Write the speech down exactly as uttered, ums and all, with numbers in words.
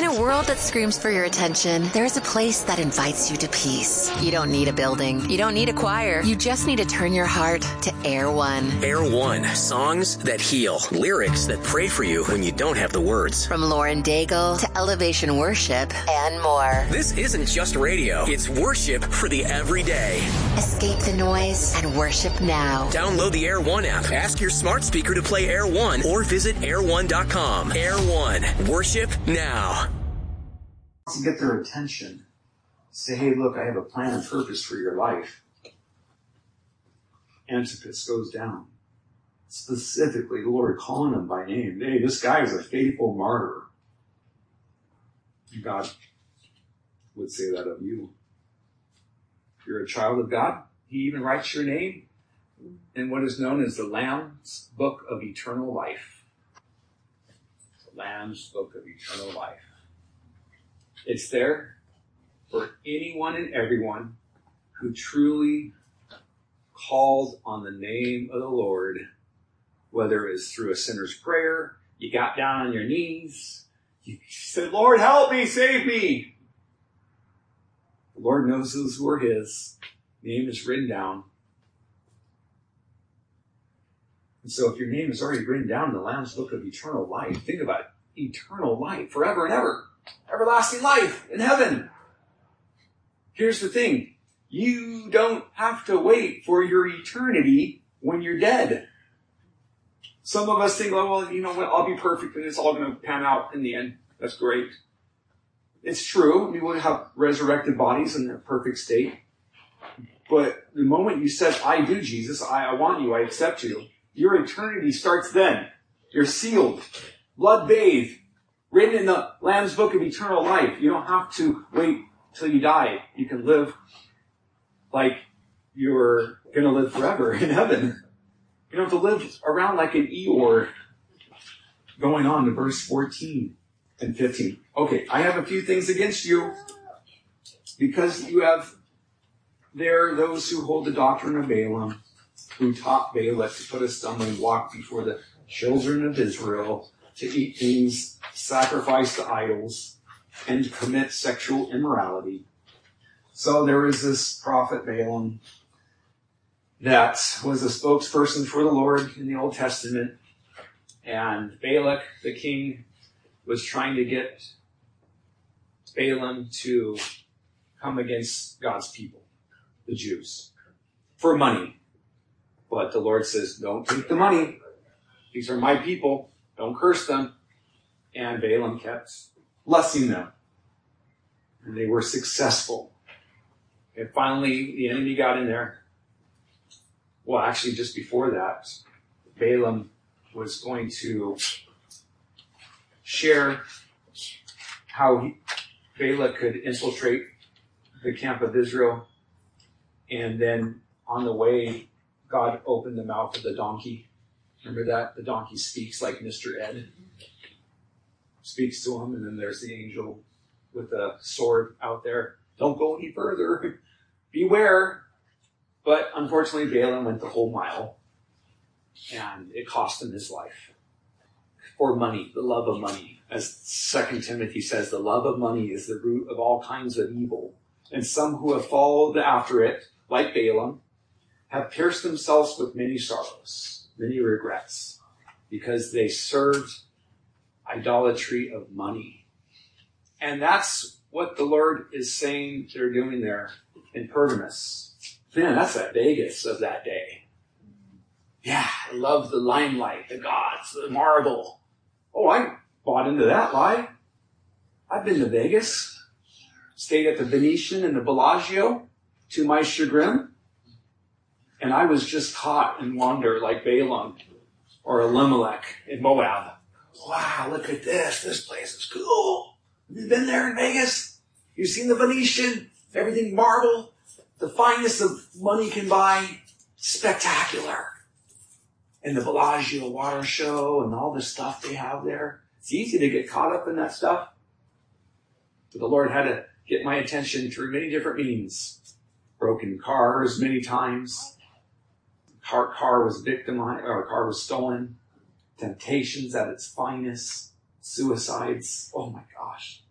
a world that screams for your attention, there's a place that invites you to peace. You don't need a building. You don't need a choir. You just need to turn your heart to Air One. Air One. Songs that heal. Lyrics that pray for you when you don't have the words. From Lauren Daigle to Elevation Worship and more. This isn't just radio. It's worship for the everyday. Escape the noise and worship now. Download the Air One app. Ask your smart speaker to play Air One or visit air one dot com. Air One. Worship now. To get their attention. Say, hey, look, I have a plan and purpose for your life. Antipas goes down. Specifically, the Lord calling him by name. Hey, this guy is a faithful martyr. God would say that of you. If you're a child of God, He even writes your name in what is known as the Lamb's Book of Eternal Life. The Lamb's Book of Eternal Life. It's there for anyone and everyone who truly called on the name of the Lord, whether it's through a sinner's prayer, you got down on your knees, you said, Lord, help me, save me. The Lord knows those who are His. Name is written down. And so if your name is already written down in the Lamb's Book of Eternal Life, think about it. Eternal life, forever and ever. Everlasting life in heaven. Here's the thing. You don't have to wait for your eternity when you're dead. Some of us think, oh, well, you know what, I'll be perfect and it's all going to pan out in the end. That's great. It's true. We will have resurrected bodies in a perfect state. But the moment you said, I do, Jesus, I, I want you, I accept you, your eternity starts then. You're sealed, blood bathed, written in the Lamb's Book of Eternal Life. You don't have to wait till you die. You can live like you're going to live forever in heaven. You don't have to live around like an Eeyore. Going on to verse fourteen and fifteen. Okay, I have a few things against you because you have there those who hold the doctrine of Balaam, who taught Balak to put a stumbling block before the children of Israel, to eat things sacrificed to idols, and to commit sexual immorality. So there was this prophet Balaam that was a spokesperson for the Lord in the Old Testament. And Balak, the king, was trying to get Balaam to come against God's people, the Jews, for money. But the Lord says, don't take the money. These are my people. Don't curse them. And Balaam kept blessing them. And they were successful. And finally, the enemy got in there. Well, actually, just before that, Balaam was going to share how he, Balak could infiltrate the camp of Israel. And then on the way, God opened the mouth of the donkey. Remember that? The donkey speaks like Mister Ed. Speaks to him, and then there's the angel with a sword out there. Don't go any further. Beware. But unfortunately, Balaam went the whole mile, and it cost him his life. For money, the love of money. As Second Timothy says, the love of money is the root of all kinds of evil. And some who have followed after it, like Balaam, have pierced themselves with many sorrows, many regrets, because they served idolatry of money. And that's what the Lord is saying they're doing there in Pergamos. Man, that's that Vegas of that day. Yeah, I love the limelight, the gods, the marble. Oh, I bought into that lie. I've been to Vegas. Stayed at the Venetian and the Bellagio, to my chagrin. And I was just caught in wonder like Balaam or Elimelech in Moab. Wow, look at this. This place is cool. Have you been there in Vegas? You've seen the Venetian? Everything marble. The finest of money can buy. Spectacular. And the Bellagio water show and all the stuff they have there. It's easy to get caught up in that stuff. But the Lord had to get my attention through many different means. Broken cars many times. Car, car was victimized, or car was stolen. Temptations at its finest. Suicides. Oh my gosh.